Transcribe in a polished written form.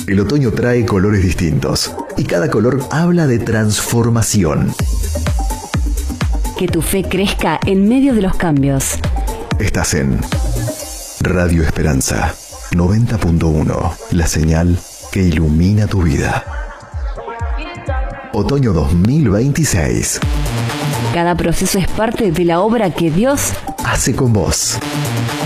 El otoño trae colores distintos y cada color habla de transformación. Que tu fe crezca en medio de los cambios. Estás en Radio Esperanza 90.1, la señal que ilumina tu vida. Otoño 2026. Cada proceso es parte de la obra que Dios hace con vos.